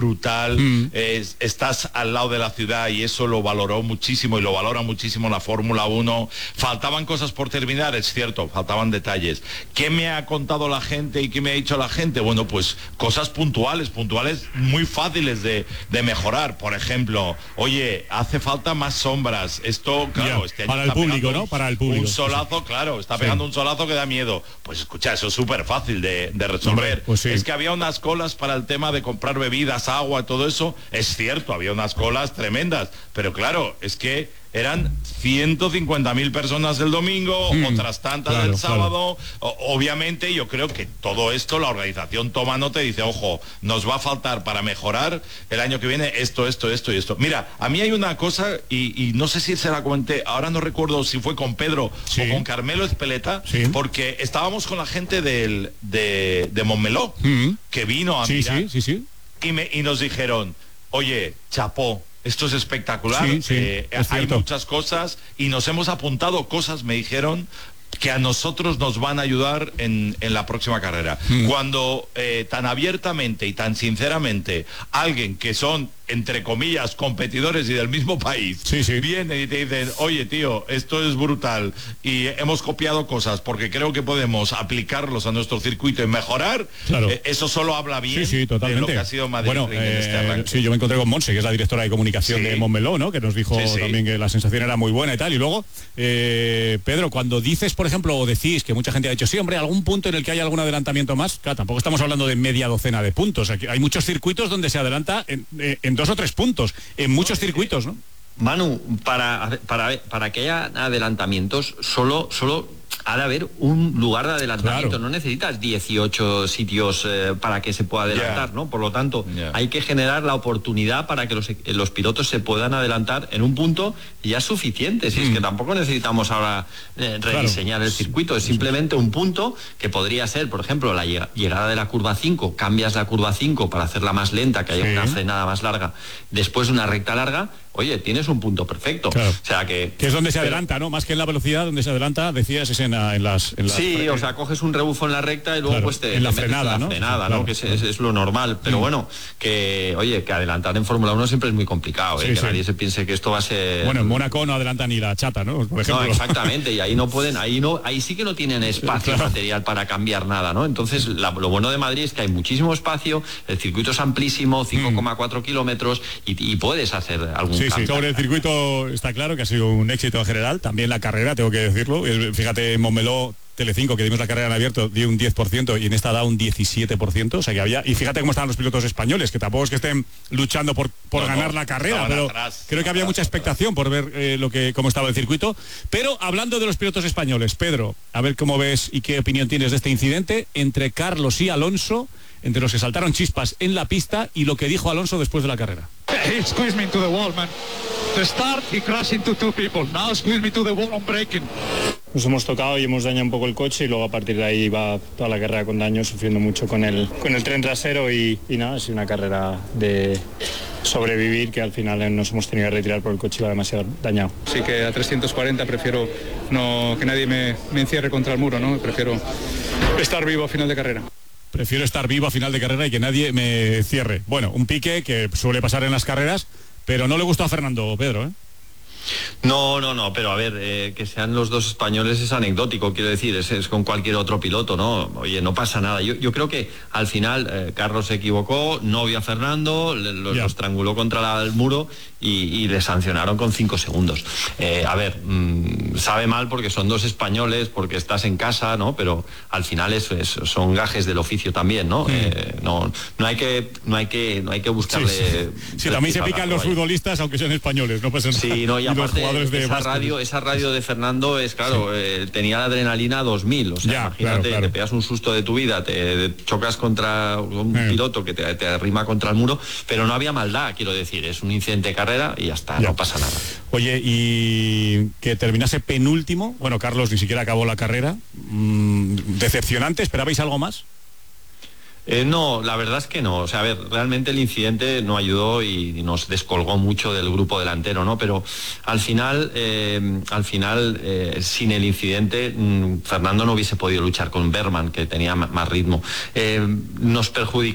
brutal, estás al lado de la ciudad y eso lo valoró muchísimo y lo valora muchísimo la Fórmula 1. Faltaban cosas por terminar, es cierto, faltaban detalles. ¿Qué me ha contado la gente y qué me ha dicho la gente? Bueno, pues cosas puntuales muy fáciles de mejorar. Por ejemplo, oye, hace falta más sombras. Esto, claro, este año para el público, ¿no? Para el público. Un solazo, claro, está pegando un solazo que da miedo. Pues escucha, eso es súper fácil de resolver. Pues sí. Es que había unas colas para el tema de comprar bebidas, agua, todo eso. Es cierto, había unas colas tremendas, pero claro, es que eran 150.000 personas el domingo, otras tantas el sábado. Obviamente yo creo que todo esto la organización toma nota y dice, ojo, nos va a faltar para mejorar el año que viene esto y esto. Mira, a mí hay una cosa y no sé si se la comenté, ahora no recuerdo si fue con Pedro o con Carmelo Ezpeleta, porque estábamos con la gente de Montmeló, que vino a mirar y nos dijeron, oye, chapó, esto es espectacular, hay muchas cosas y nos hemos apuntado cosas, me dijeron, que a nosotros nos van a ayudar en la próxima carrera. Cuando tan abiertamente y tan sinceramente alguien que son, entre comillas, competidores y del mismo país, vienen y te dicen, oye tío, esto es brutal y hemos copiado cosas porque creo que podemos aplicarlos a nuestro circuito y mejorar, eso solo habla bien de lo que ha sido Madrid en este arranque. Sí, yo me encontré con Monse, que es la directora de comunicación de Montmeló, ¿no? Que nos dijo también que la sensación era muy buena y tal. Y luego, Pedro, cuando dices, por ejemplo, o decís que mucha gente ha dicho, sí, hombre, algún punto en el que haya algún adelantamiento más, claro, tampoco estamos hablando de media docena de puntos. Aquí hay muchos circuitos donde se adelanta en 2 o 3 puntos, en muchos circuitos, ¿no? Manu, para que haya adelantamientos, solo ha de haber un lugar de adelantamiento, no necesitas 18 sitios para que se pueda adelantar, ¿no? Por lo tanto, hay que generar la oportunidad para que los pilotos se puedan adelantar en un punto y ya es suficiente. Si es que tampoco necesitamos ahora rediseñar el circuito, es simplemente un punto que podría ser, por ejemplo, la llegada de la curva 5, cambias la curva 5 para hacerla más lenta, que haya una frenada más larga, después una recta larga. Oye, tienes un punto perfecto. O sea que es donde se adelanta, ¿no? Más que en la velocidad, donde se adelanta, decías, es en las sí, o sea, coges un rebufo en la recta y luego pues en la frenada, ¿no? ¿no? Que es lo normal. Pero bueno, que adelantar en Fórmula 1 siempre es muy complicado, que nadie se piense que esto va a ser... Bueno, en Mónaco no adelanta ni la chata, ¿no? Por ejemplo. No, exactamente, y ahí no pueden, ahí sí que no tienen espacio material para cambiar nada, ¿no? Entonces, lo bueno de Madrid es que hay muchísimo espacio, el circuito es amplísimo, 5,4 kilómetros, y puedes hacer algún cambio. Sobre el circuito está claro que ha sido un éxito en general, también la carrera, tengo que decirlo. Fíjate, en Montmeló, Telecinco, que dimos la carrera en abierto, dio un 10% y en esta da un 17%, o sea que había... Y fíjate cómo estaban los pilotos españoles, que tampoco es que estén luchando por ganar la carrera, pero creo que había mucha expectación por ver cómo estaba el circuito. Pero hablando de los pilotos españoles, Pedro, a ver cómo ves y qué opinión tienes de este incidente entre Carlos y Alonso, entre los que saltaron chispas en la pista y lo que dijo Alonso después de la carrera. He squeezed me into the wall, man. To start, he crashed into 2 people. Now squeezed me to the wall, I'm braking. Nos hemos tocado y hemos dañado un poco el coche y luego a partir de ahí va toda la carrera con daño, sufriendo mucho con el tren trasero y nada, ha sido una carrera de sobrevivir que al final nos hemos tenido que retirar por el coche, iba demasiado dañado. Sí que a 340 prefiero que nadie me encierre contra el muro, ¿no? Prefiero estar vivo a final de carrera. Prefiero estar vivo a final de carrera y que nadie me cierre. Bueno, un pique que suele pasar en las carreras, pero no le gustó a Fernando, Pedro, ¿eh? No, pero a ver, que sean los dos españoles es anecdótico, quiero decir, es con cualquier otro piloto, ¿no? Oye, no pasa nada. Yo creo que al final Carlos se equivocó, no vio a Fernando, lo estranguló contra el muro y le sancionaron con 5 segundos. A ver, sabe mal porque son dos españoles, porque estás en casa, ¿no? Pero al final son gajes del oficio también, ¿no? No hay que buscarle... Sí, también se pican los futbolistas, aunque sean españoles, no pasa nada. Sí, no, y aparte esa radio de Fernando es claro, tenía la adrenalina 2000, o sea, imagínate, te pegas un susto de tu vida, te chocas contra un piloto que te arrima contra el muro, pero no había maldad, quiero decir, es un incidente de carrera y ya está, no pasa nada. Oye, y que terminase penúltimo, bueno, Carlos ni siquiera acabó la carrera, decepcionante, ¿esperabais algo más? No, la verdad es que no. O sea, a ver, realmente el incidente no ayudó y nos descolgó mucho del grupo delantero, ¿no? Pero al final, sin el incidente, Fernando no hubiese podido luchar con Berman, que tenía más ritmo. Nos perjudicó